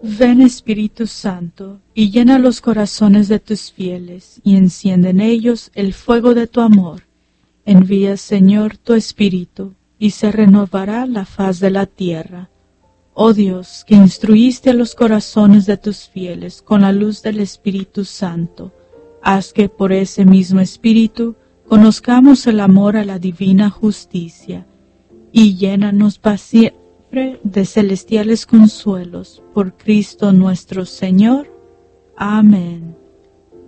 Ven Espíritu Santo, y llena los corazones de tus fieles, y enciende en ellos el fuego de tu amor. Envía, Señor, tu Espíritu, y se renovará la faz de la tierra. Oh Dios, que instruiste a los corazones de tus fieles con la luz del Espíritu Santo, haz que por ese mismo Espíritu conozcamos el amor a la divina justicia, y llénanos siempre de celestiales consuelos, por Cristo nuestro Señor. Amén.